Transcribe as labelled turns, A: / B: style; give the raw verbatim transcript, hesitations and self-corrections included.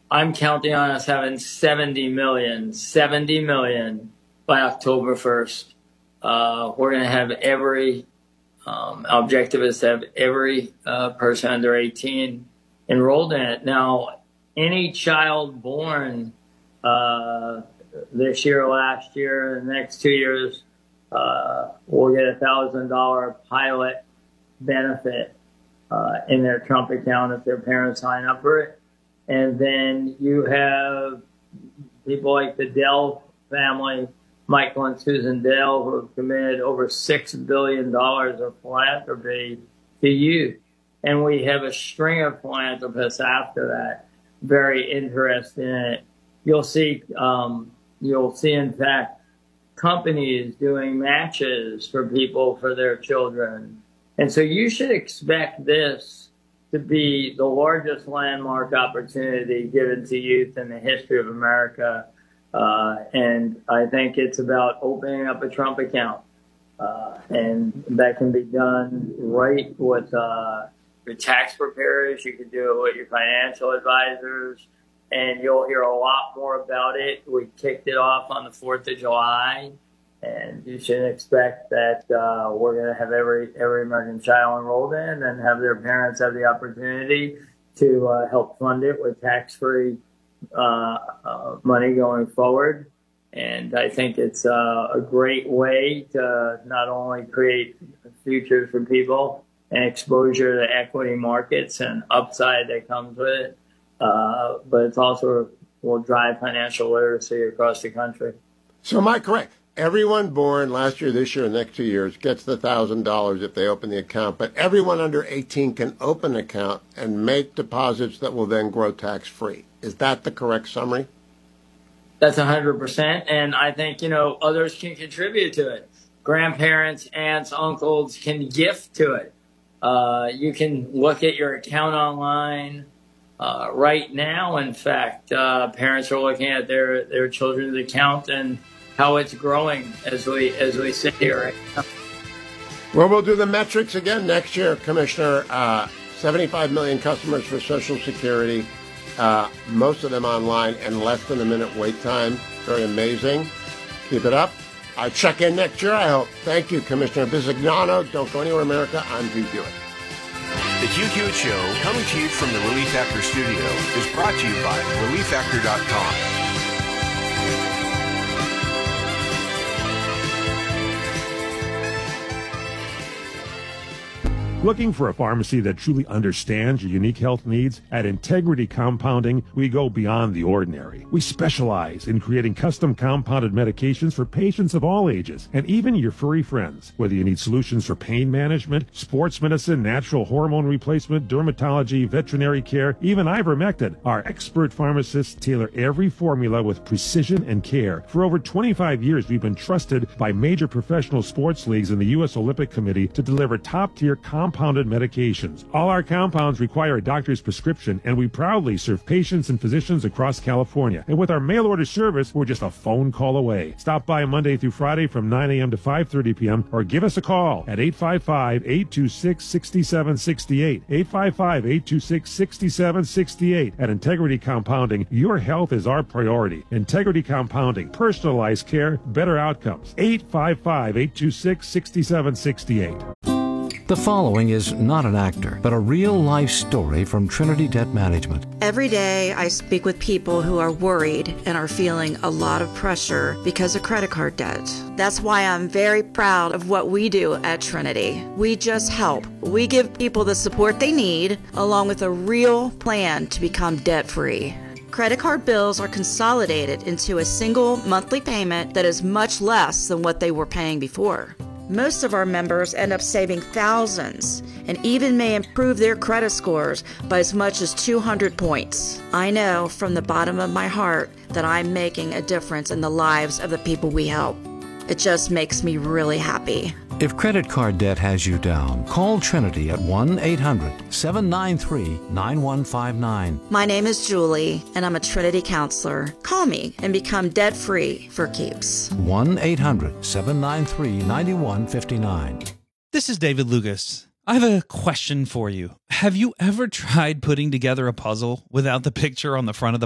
A: I'm counting on us having seventy million, seventy million by October first. Uh, we're going to have every, um, our objective is to have every uh, person under eighteen enrolled in it. Now, any child born uh, this year, last year, the next two years, uh, will get a one thousand dollars pilot benefit uh, in their Trump account if their parents sign up for it. And then you have people like the Dell family, Michael and Susan Dell, who have committed over six billion dollars of philanthropy to youth. And we have a string of philanthropists after that, very interested in it. You'll see, um, you'll see, in fact, companies doing matches for people for their children. And so you should expect this to be the largest landmark opportunity given to youth in the history of America. Uh, and I think it's about opening up a Trump account. Uh, and that can be done right with uh, your tax preparers. You can do it with your financial advisors. And you'll hear a lot more about it. We kicked it off on the fourth of July. And you should expect that uh, we're going to have every every American child enrolled in and have their parents have the opportunity to uh, help fund it with tax-free uh, uh, money going forward. And I think it's uh, a great way to not only create futures for people and exposure to equity markets and upside that comes with it, uh, but it's also will drive financial literacy across the country.
B: So am I correct? Everyone born last year, this year, and next two years gets the one thousand dollars if they open the account, but everyone under eighteen can open an account and make deposits that will then grow tax-free. Is that the correct summary?
A: That's one hundred percent, and I think, you know, others can contribute to it. Grandparents, aunts, uncles can gift to it. Uh, you can look at your account online. Uh, right now, in fact, uh, parents are looking at their, their children's account and how it's growing as we as we sit here right now.
B: Well, we'll do the metrics again next year, Commissioner. Uh, seventy-five million customers for Social Security, uh, most of them online, and less than a minute wait time. Very amazing. Keep it up. I'll check in next year, I hope. Thank you, Commissioner Bisignano. Don't go anywhere, America. I'm Hugh Hewitt.
C: The Hugh Hewitt Show, coming to you from the Relief Factor studio, is brought to you by relief factor dot com.
D: Looking for a pharmacy that truly understands your unique health needs? At Integrity Compounding, we go beyond the ordinary. We specialize in creating custom compounded medications for patients of all ages, and even your furry friends. Whether you need solutions for pain management, sports medicine, natural hormone replacement, dermatology, veterinary care, even ivermectin, our expert pharmacists tailor every formula with precision and care. For over twenty-five years, we've been trusted by major professional sports leagues and the U S Olympic Committee to deliver top-tier compounded compounded medications. All our compounds require a doctor's prescription, and we proudly serve patients and physicians across California. And with our mail order service, we're just a phone call away. Stop by Monday through Friday from nine a.m. to five thirty p.m. or give us a call at eight five five, eight two six, six seven six eight. eight five five, eight two six, six seven six eight. At Integrity Compounding, your health is our priority. Integrity Compounding, personalized care, better outcomes. eight five five, eight two six, six seven six eight.
E: The following is not an actor, but a real-life story from Trinity Debt Management.
F: Every day I speak with people who are worried and are feeling a lot of pressure because of credit card debt. That's why I'm very proud of what we do at Trinity. We just help. We give people the support they need, along with a real plan to become debt-free. Credit card bills are consolidated into a single monthly payment that is much less than what they were paying before. Most of our members end up saving thousands and even may improve their credit scores by as much as two hundred points. I know from the bottom of my heart that I'm making a difference in the lives of the people we help. It just makes me really happy.
E: If credit card debt has you down, call Trinity at one eight hundred, seven nine three, nine one five nine.
F: My name is Julie, and I'm a Trinity counselor. Call me and become debt-free for keeps.
E: one eight hundred, seven nine three, nine one five nine.
G: This is David Lucas. I have a question for you. Have you ever tried putting together a puzzle without the picture on the front of the